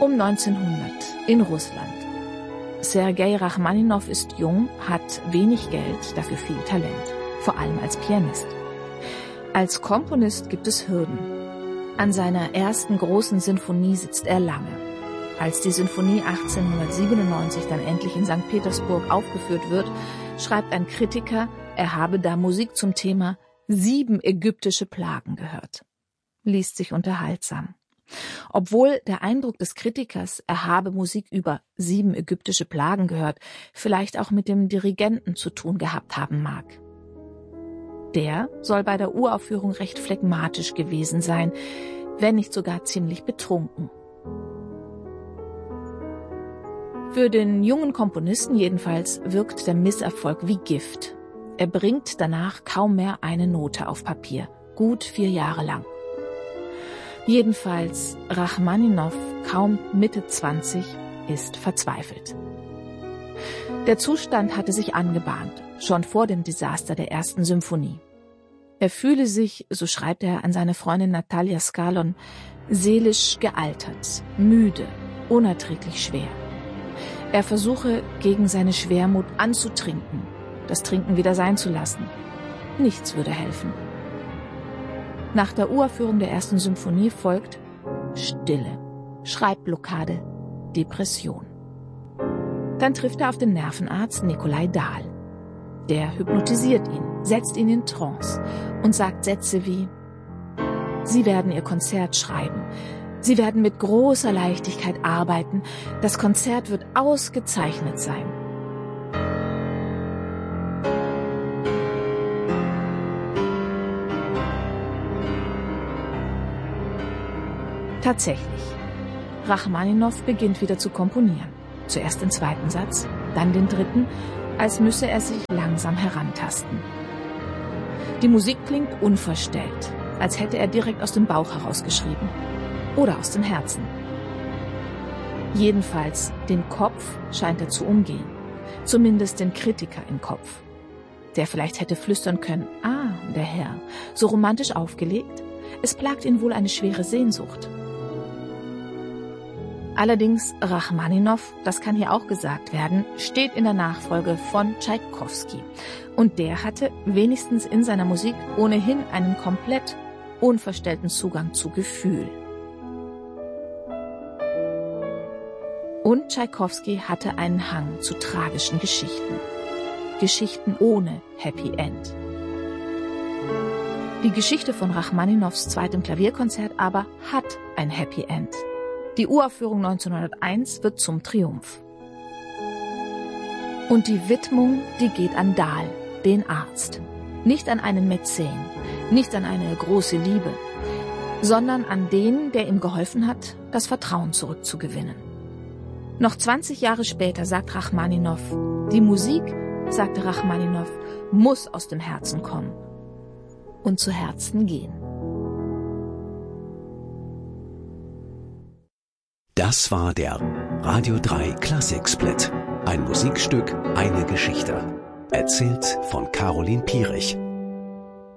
Um 1900 in Russland. Sergei Rachmaninow ist jung, hat wenig Geld, dafür viel Talent, vor allem als Pianist. Als Komponist gibt es Hürden. An seiner ersten großen Sinfonie sitzt er lange. Als die Sinfonie 1897 dann endlich in St. Petersburg aufgeführt wird, schreibt ein Kritiker, er habe da Musik zum Thema 7 ägyptische Plagen gehört. Liest sich unterhaltsam. Obwohl der Eindruck des Kritikers, er habe Musik über 7 ägyptische Plagen gehört, vielleicht auch mit dem Dirigenten zu tun gehabt haben mag. Der soll bei der Uraufführung recht phlegmatisch gewesen sein, wenn nicht sogar ziemlich betrunken. Für den jungen Komponisten jedenfalls wirkt der Misserfolg wie Gift. Er bringt danach kaum mehr eine Note auf Papier, gut 4 Jahre lang. Jedenfalls Rachmaninow, kaum Mitte 20, ist verzweifelt. Der Zustand hatte sich angebahnt, schon vor dem Desaster der ersten Symphonie. Er fühle sich, so schreibt er an seine Freundin Natalia Skalon, seelisch gealtert, müde, unerträglich schwer. Er versuche, gegen seine Schwermut anzutrinken, das Trinken wieder sein zu lassen. Nichts würde helfen. Nach der Uraufführung der ersten Symphonie folgt Stille, Schreibblockade, Depression. Dann trifft er auf den Nervenarzt Nikolai Dahl. Der hypnotisiert ihn, setzt ihn in Trance und sagt Sätze wie: Sie werden Ihr Konzert schreiben. Sie werden mit großer Leichtigkeit arbeiten. Das Konzert wird ausgezeichnet sein. Tatsächlich. Rachmaninow beginnt wieder zu komponieren. Zuerst den 2. Satz, dann den 3., als müsse er sich langsam herantasten. Die Musik klingt unverstellt, als hätte er direkt aus dem Bauch herausgeschrieben. Oder aus dem Herzen. Jedenfalls den Kopf scheint er zu umgehen. Zumindest den Kritiker im Kopf. Der vielleicht hätte flüstern können: Ah, der Herr, so romantisch aufgelegt. Es plagt ihn wohl eine schwere Sehnsucht. Allerdings Rachmaninow, das kann hier auch gesagt werden, steht in der Nachfolge von Tschaikowski. Und der hatte wenigstens in seiner Musik ohnehin einen komplett unverstellten Zugang zu Gefühl. Und Tschaikowski hatte einen Hang zu tragischen Geschichten. Geschichten ohne Happy End. Die Geschichte von Rachmaninows 2. Klavierkonzert aber hat ein Happy End. Die Uraufführung 1901 wird zum Triumph. Und die Widmung, die geht an Dahl, den Arzt. Nicht an einen Mäzen, nicht an eine große Liebe, sondern an den, der ihm geholfen hat, das Vertrauen zurückzugewinnen. Noch 20 Jahre später sagt Rachmaninow, die Musik, sagte Rachmaninow, muss aus dem Herzen kommen und zu Herzen gehen. Das war der Radio 3 Klassik Split. Ein Musikstück, eine Geschichte. Erzählt von Caroline Pierich.